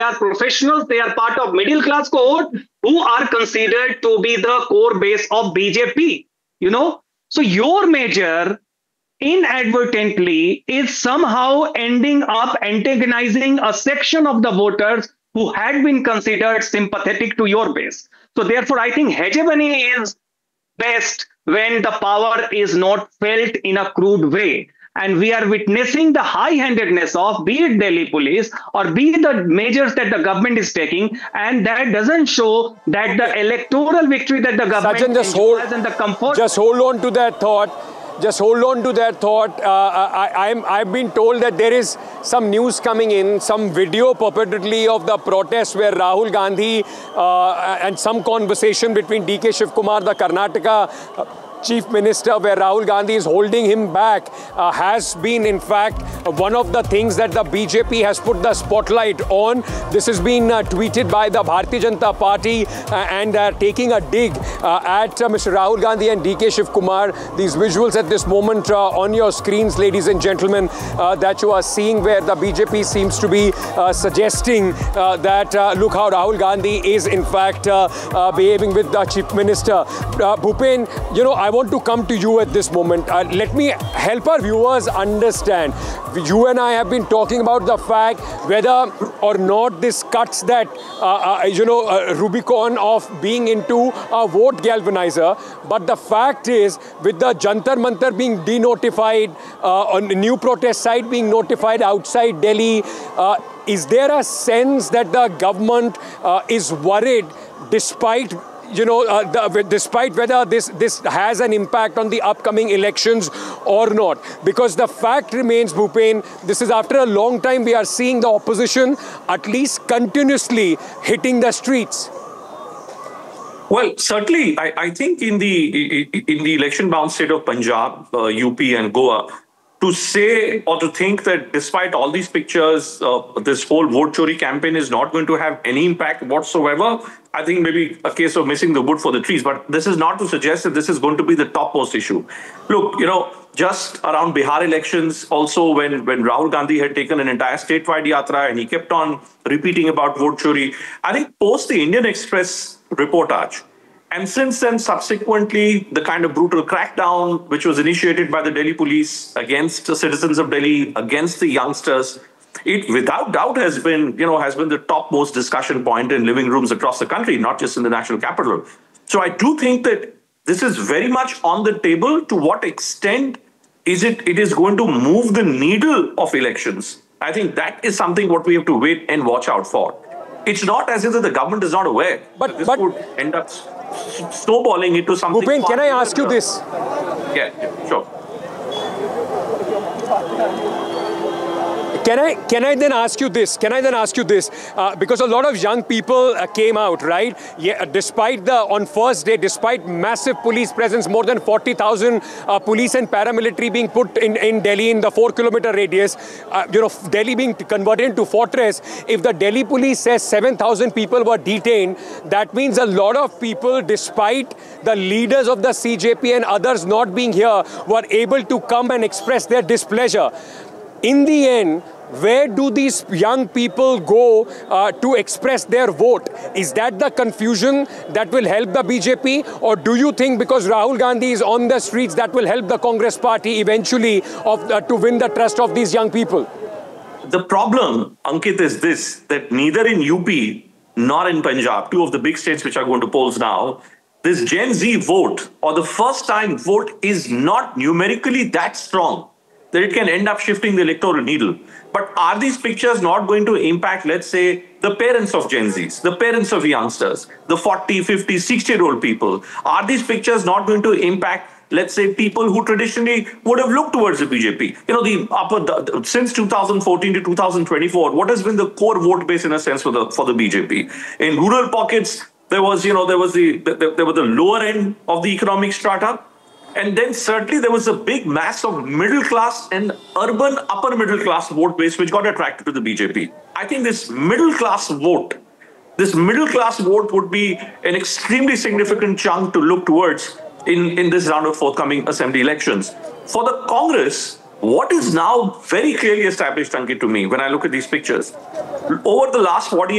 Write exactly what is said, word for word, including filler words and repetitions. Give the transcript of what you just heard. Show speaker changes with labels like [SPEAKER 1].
[SPEAKER 1] are professionals. They are part of middle class cohort who are considered to be the core base of B J P. You know, so your measure inadvertently is somehow ending up antagonizing a section of the voters who had been considered sympathetic to your base. So therefore, I think hegemony is best when the power is not felt in a crude way. And we are witnessing the high-handedness of, be it Delhi police or be it the measures that the government is taking, and that doesn't show that the electoral victory that the government
[SPEAKER 2] Sachin, just hold,
[SPEAKER 1] and the comfort.
[SPEAKER 2] Just hold on to that thought. Just hold on to that thought. Uh, I, I'm, I've been told that there is some news coming in, some video purportedly of the protest where Rahul Gandhi uh, and some conversation between D K Shivkumar, the Karnataka uh, Chief Minister, where Rahul Gandhi is holding him back, uh, has been in fact one of the things that the B J P has put the spotlight on. This has been uh, tweeted by the Bharatiya Janata Party uh, and uh, taking a dig uh, at uh, Mister Rahul Gandhi and D K Shivkumar. These visuals at this moment uh, on your screens, ladies and gentlemen, uh, that you are seeing, where the B J P seems to be uh, suggesting uh, that uh, look how Rahul Gandhi is in fact uh, uh, behaving with the Chief Minister. Uh, Bhupen, you know, I I want to come to you at this moment. Uh, let me help our viewers understand. You and I have been talking about the fact whether or not this cuts that, uh, uh, you know, uh, Rubicon of being into a vote galvanizer. But the fact is, with the Jantar Mantar being denotified, uh, on the new protest site being notified outside Delhi, uh, is there a sense that the government uh, is worried despite you know, uh, the, despite whether this, this has an impact on the upcoming elections or not? Because the fact remains, Bhupen, this is after a long time we are seeing the opposition at least continuously hitting the streets.
[SPEAKER 3] Well, certainly, I, I think in the in the election-bound state of Punjab, uh, U P and Goa, to say or to think that despite all these pictures, uh, this whole vote chori campaign is not going to have any impact whatsoever, I think maybe a case of missing the wood for the trees. But this is not to suggest that this is going to be the topmost issue. Look, you know, just around Bihar elections, also when, when Rahul Gandhi had taken an entire statewide yatra and he kept on repeating about vote chori, I think post the Indian Express reportage, and since then, subsequently, the kind of brutal crackdown which was initiated by the Delhi police against the citizens of Delhi, against the youngsters, it without doubt has been, you know, has been the topmost discussion point in living rooms across the country, not just in the national capital. So I do think that this is very much on the table. To what extent is it, it is going to move the needle of elections? I think that is something what we have to wait and watch out for. It's not as if the government is not aware, but this but, would end up snowballing into something.
[SPEAKER 2] Bhupen, can I ask you this?
[SPEAKER 3] Yeah, yeah, sure.
[SPEAKER 2] Can I, can I then ask you this? Can I then ask you this? Uh, because a lot of young people uh, came out, right? Yeah, despite the, on first day, despite massive police presence, more than forty thousand uh, police and paramilitary being put in, in Delhi in the four kilometer radius, uh, you know, Delhi being converted into fortress. If the Delhi police says seven thousand people were detained, that means a lot of people, despite the leaders of the C J P and others not being here, were able to come and express their displeasure. In the end, where do these young people go uh, to express their vote? Is that the confusion that will help the B J P? Or do you think because Rahul Gandhi is on the streets, that will help the Congress party eventually of, uh, to win the trust of these young people?
[SPEAKER 3] The problem, Ankit, is this, that neither in U P nor in Punjab, two of the big states which are going to polls now, this Gen Z vote or the first time vote is not numerically that strong that it can end up shifting the electoral needle. But are these pictures not going to impact, let's say, the parents of Gen Zs, the parents of youngsters, the forty, fifty, sixty-year-old people? Are these pictures not going to impact, let's say, people who traditionally would have looked towards the B J P? You know, the upper the, the, since two thousand fourteen to two thousand twenty-four, what has been the core vote base in a sense for the for the B J P? In rural pockets, there was, you know, there was the there, there was the lower end of the economic strata. And then certainly there was a big mass of middle class and urban upper middle class vote base which got attracted to the B J P. I think this middle class vote, this middle class vote would be an extremely significant chunk to look towards in, in this round of forthcoming assembly elections. For the Congress, what is now very clearly established, Ankit, to me, when I look at these pictures, over the last forty